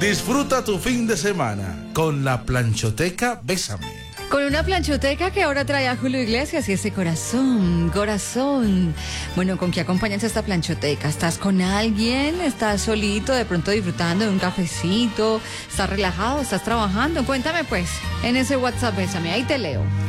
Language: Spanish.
Disfruta tu fin de semana con la planchoteca Bésame. Con una planchoteca que ahora trae a Julio Iglesias y ese corazón. Bueno, ¿con qué acompañas esta planchoteca? ¿Estás con alguien? ¿Estás solito, de pronto disfrutando de un cafecito? ¿Estás relajado? ¿Estás trabajando? Cuéntame pues, en ese WhatsApp, Bésame, ahí te leo.